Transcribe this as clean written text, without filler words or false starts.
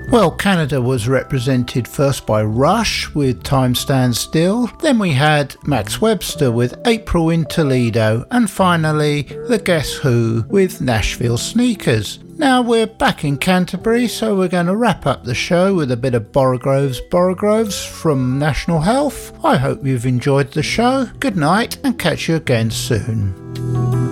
Well, Canada was represented first by Rush with Time Stands Still, then we had Max Webster with April in Toledo, and finally the Guess Who with Nashville Sneakers. Now we're back in Canterbury, so we're going to wrap up the show with a bit of Borogroves from National Health. I hope you've enjoyed the show. Good night and catch you again soon.